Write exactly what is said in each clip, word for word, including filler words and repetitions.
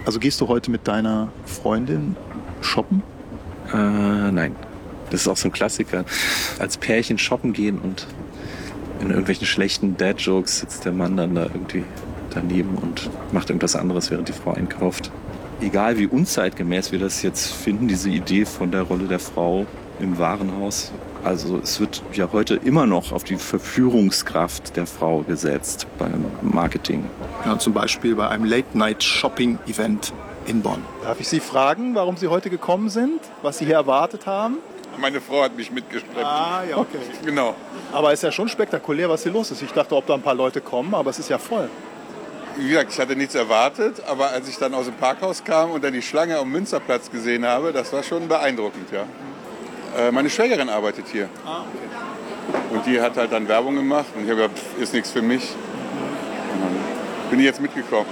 Also gehst du heute mit deiner Freundin shoppen? Äh, nein. Das ist auch so ein Klassiker. Als Pärchen shoppen gehen und in irgendwelchen schlechten Dad-Jokes sitzt der Mann dann da irgendwie daneben und macht irgendwas anderes, während die Frau einkauft. Egal wie unzeitgemäß wir das jetzt finden, diese Idee von der Rolle der Frau im Warenhaus. Also es wird ja heute immer noch auf die Verführungskraft der Frau gesetzt beim Marketing. Ja, zum Beispiel bei einem Late-Night-Shopping-Event in Bonn. Darf ich Sie fragen, warum Sie heute gekommen sind? Was Sie hier erwartet haben? Meine Frau hat mich mitgeschleppt. Ah, ja, okay. Genau. Aber es ist ja schon spektakulär, was hier los ist. Ich dachte, ob da ein paar Leute kommen, aber es ist ja voll. Wie gesagt, ich hatte nichts erwartet, aber als ich dann aus dem Parkhaus kam und dann die Schlange am Münsterplatz gesehen habe, das war schon beeindruckend, ja. Äh, meine Schwägerin arbeitet hier. Ah, okay. Und die hat halt dann Werbung gemacht und ich habe gedacht, pff, ist nichts für mich. Und dann bin ich jetzt mitgekommen.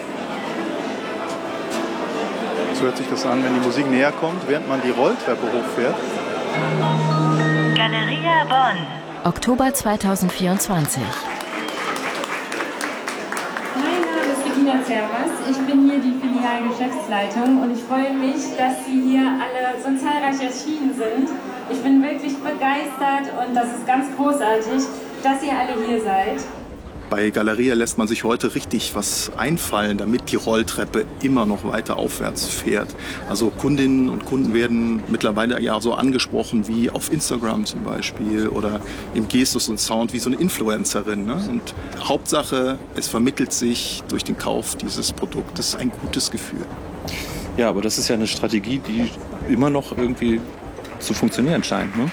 So hört sich das an, wenn die Musik näher kommt, während man die Rolltreppe hochfährt. Galeria Bonn. Oktober zweitausendvierundzwanzig. Mein Name ist Regina Zervas. Ich bin hier die Filialgeschäftsleitung und ich freue mich, dass Sie hier alle so zahlreich erschienen sind. Ich bin wirklich begeistert und das ist ganz großartig, dass ihr alle hier seid. Bei Galeria lässt man sich heute richtig was einfallen, damit die Rolltreppe immer noch weiter aufwärts fährt. Also Kundinnen und Kunden werden mittlerweile ja so angesprochen wie auf Instagram zum Beispiel oder im Gestus und Sound wie so eine Influencerin. Ne? Und Hauptsache, es vermittelt sich durch den Kauf dieses Produktes ein gutes Gefühl. Ja, aber das ist ja eine Strategie, die immer noch irgendwie zu funktionieren scheint, ne?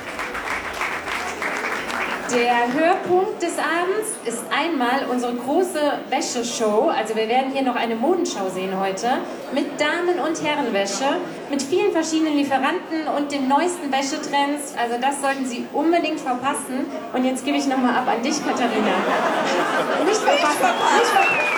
Der Höhepunkt des Abends ist einmal unsere große Wäscheshow. Also wir werden hier noch eine Modenschau sehen heute mit Damen- und Herrenwäsche, mit vielen verschiedenen Lieferanten und den neuesten Wäschetrends. Also das sollten Sie unbedingt verpassen. Und jetzt gebe ich nochmal ab an dich, Katharina. Nicht verpassen. Nicht verpassen.